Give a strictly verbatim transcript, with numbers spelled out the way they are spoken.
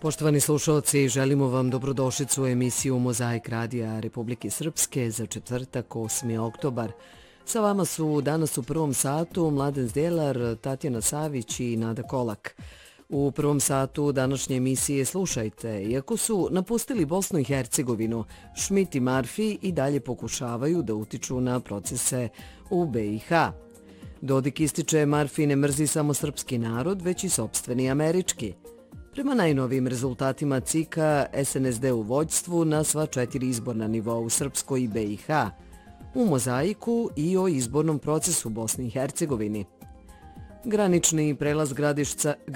Poštovani slušalci, želimo vam dobrodošlicu u emisiju Mozaik radija Republike Srpske za četvrtak, osmi oktobar. Sa vama su danas u prvom satu Mladen Zdjelar, Tatjana Savić i Nada Kolak. U prvom satu današnje emisije slušajte, iako su napustili Bosnu i Hercegovinu, Schmidt i Marfi i dalje pokušavaju da utiču na procese u B i H. Dodik ističe Marfi ne mrzi samo srpski narod, već i sopstveni američki. Prema najnovijim rezultatima C I K-a, S N S D u vođstvu na sva četiri izborna nivoa u Srpskoj i B i H, u Mozaiku i o izbornom procesu u Bosni i Hercegovini. Granični prelaz Gradišca